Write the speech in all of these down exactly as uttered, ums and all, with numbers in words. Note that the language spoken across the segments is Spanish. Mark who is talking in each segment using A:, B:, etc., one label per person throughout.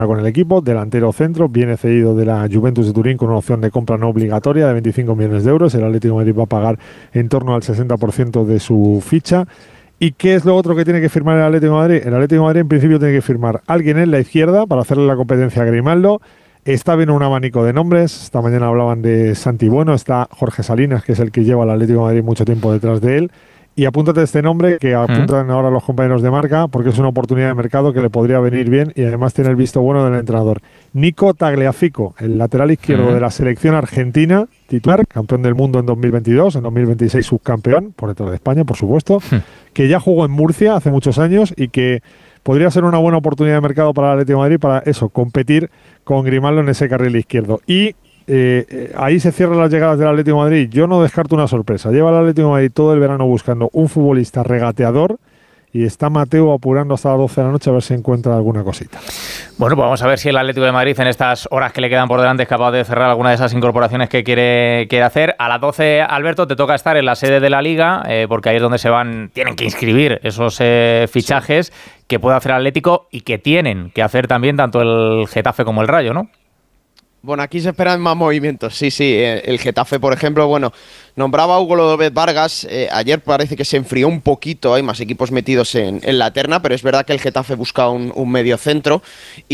A: con el equipo, delantero centro, viene cedido de la Juventus de Turín con una opción de compra no obligatoria de veinticinco millones de euros. El Atlético de Madrid va a pagar en torno al sesenta por ciento de su ficha. ¿Y qué es lo otro que tiene que firmar el Atlético de Madrid? El Atlético de Madrid en principio tiene que firmar alguien en la izquierda para hacerle la competencia a Grimaldo. Está bien un abanico de nombres. Esta mañana hablaban de Santi Bueno, está Jorge Salinas, que es el que lleva al Atlético de Madrid mucho tiempo detrás de él. Y apúntate este nombre que apuntan ahora los compañeros de Marca, porque es una oportunidad de mercado que le podría venir bien y además tiene el visto bueno del entrenador. Nico Tagliafico, el lateral izquierdo uh-huh. de la selección argentina, titular, campeón del mundo en dos mil veintidós, en dos mil veintiséis subcampeón, por detrás de España, por supuesto, uh-huh. que ya jugó en Murcia hace muchos años y que podría ser una buena oportunidad de mercado para el Atlético de Madrid para eso, competir con Grimaldo en ese carril izquierdo. Y Eh, eh, ahí se cierran las llegadas del Atlético de Madrid. Yo no descarto una sorpresa. Lleva el Atlético de Madrid todo el verano buscando un futbolista regateador y está Mateo apurando hasta las doce de la noche a ver si encuentra alguna cosita.
B: Bueno, pues vamos a ver si el Atlético de Madrid en estas horas que le quedan por delante es capaz de cerrar alguna de esas incorporaciones que quiere, quiere hacer. A las doce, Alberto, te toca estar en la sede de la Liga, eh, porque ahí es donde se van, tienen que inscribir esos eh, fichajes sí. que puede hacer el Atlético y que tienen que hacer también tanto el Getafe como el Rayo, ¿no?
C: Bueno, aquí se esperan más movimientos, sí, sí. El Getafe, por ejemplo, bueno, nombraba a Hugo López Vargas. Eh, ayer parece que se enfrió un poquito, hay más equipos metidos en, en la terna, pero es verdad que el Getafe busca un, un medio centro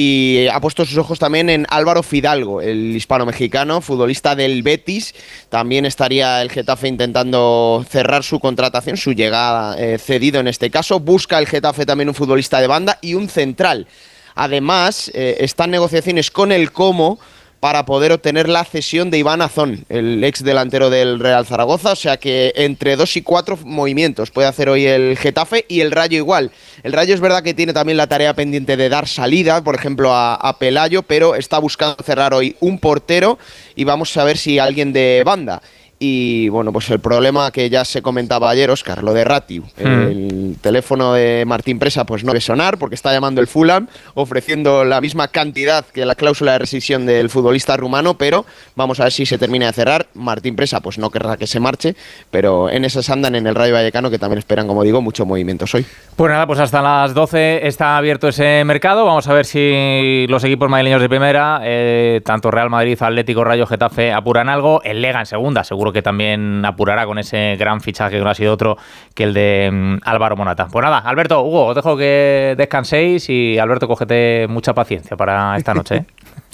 C: y ha puesto sus ojos también en Álvaro Fidalgo, el hispano-mexicano, futbolista del Betis. También estaría el Getafe intentando cerrar su contratación, su llegada eh, cedido en este caso. Busca el Getafe también un futbolista de banda y un central. Además, eh, están negociaciones con el Como para poder obtener la cesión de Iván Azón, el ex delantero del Real Zaragoza, o sea que entre dos y cuatro movimientos puede hacer hoy el Getafe y el Rayo igual. El Rayo es verdad que tiene también la tarea pendiente de dar salida, por ejemplo a, a Pelayo, pero está buscando cerrar hoy un portero y vamos a ver si alguien de banda. Y bueno, pues el problema que ya se comentaba ayer, Óscar, lo de Ratiu. Hmm. El teléfono de Martín Presa pues no debe sonar porque está llamando el Fulham ofreciendo la misma cantidad que la cláusula de rescisión del futbolista rumano, pero vamos a ver si se termina de cerrar. Martín Presa pues no querrá que se marche, pero en esas andan en el Rayo Vallecano, que también esperan, como digo, muchos movimientos hoy.
B: Pues nada, pues hasta las doce está abierto ese mercado. Vamos a ver si los equipos madrileños de primera, eh, tanto Real Madrid, Atlético, Rayo, Getafe, apuran algo. El Lega en segunda, seguro que también apurará con ese gran fichaje que no ha sido otro que el de um, Álvaro Morata. Pues nada, Alberto, Hugo, os dejo que descanséis y Alberto, cógete mucha paciencia para esta noche, ¿eh?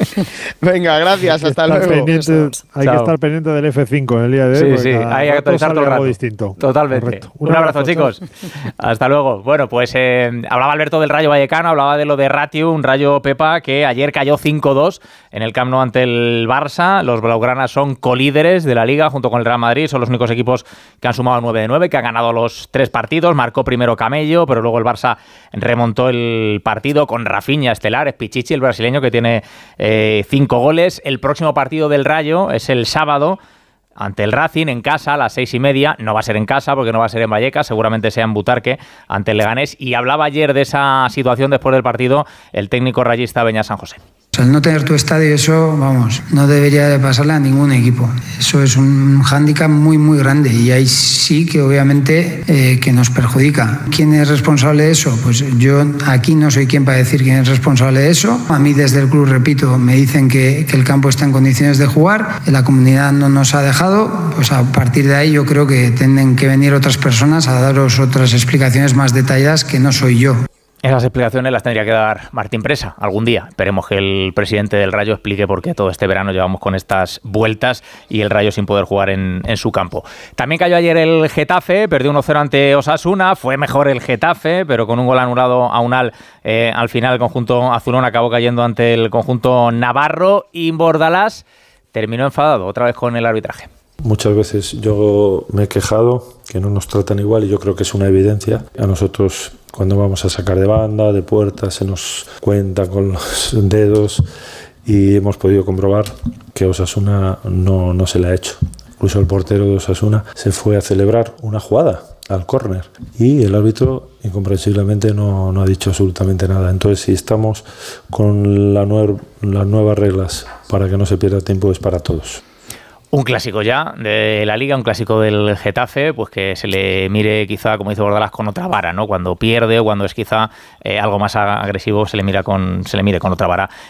C: Venga, gracias, hasta luego.
A: Pendiente, hay Chao. que estar pendiente del F cinco en el día de hoy.
B: Sí, sí, hay que actualizar todo el rato.
A: Distinto.
B: Totalmente. Un, Un abrazo, abrazo chicos. Hasta luego. Bueno, pues eh, hablaba Alberto del Rayo Vallecano, hablaba de lo de Ratiu, un Rayo Pepa que ayer cayó cinco dos en el Camp Nou ante el Barça. Los blaugranas son colíderes de la Liga junto con el Real Madrid, son los únicos equipos que han sumado nueve de nueve, que han ganado los tres partidos. Marcó primero Camello, pero luego el Barça remontó el partido con Rafinha, estelares, Pichichi, el brasileño, que tiene eh, cinco goles. El próximo partido del Rayo es el sábado ante el Racing en casa a las seis y media. No va a ser en casa porque no va a ser en Vallecas, seguramente sea en Butarque ante el Leganés. Y hablaba ayer de esa situación después del partido el técnico rayista Beñat San José.
D: El no tener tu estadio, eso, vamos, no debería de pasarle a ningún equipo. Eso es un hándicap muy, muy grande y ahí sí que obviamente eh, que nos perjudica. ¿Quién es responsable de eso? Pues yo aquí no soy quien para decir quién es responsable de eso. A mí desde el club, repito, me dicen que, que el campo está en condiciones de jugar, la comunidad no nos ha dejado, pues a partir de ahí yo creo que tienen que venir otras personas a daros otras explicaciones más detalladas que no soy yo.
B: Esas explicaciones las tendría que dar Martín Presa algún día. Esperemos que el presidente del Rayo explique por qué todo este verano llevamos con estas vueltas y el Rayo sin poder jugar en, en su campo. También cayó ayer el Getafe, perdió uno cero ante Osasuna. Fue mejor el Getafe, pero con un gol anulado a Unal, eh, al final el conjunto azulón acabó cayendo ante el conjunto navarro. Y Bordalás terminó enfadado otra vez con el arbitraje.
E: Muchas veces yo me he quejado que no nos tratan igual y yo creo que es una evidencia. A nosotros, cuando vamos a sacar de banda, de puerta, se nos cuenta con los dedos y hemos podido comprobar que Osasuna no, no se le ha hecho. Incluso el portero de Osasuna se fue a celebrar una jugada al córner y el árbitro incomprensiblemente no, no ha dicho absolutamente nada. Entonces, si estamos con la nueva, las nuevas reglas para que no se pierda tiempo, es para todos.
B: Un clásico ya de la Liga, un clásico del Getafe, pues que se le mire quizá, como dice Bordalás, con otra vara, ¿no? Cuando pierde o cuando es quizá eh, algo más agresivo, se le mira con se le mire con otra vara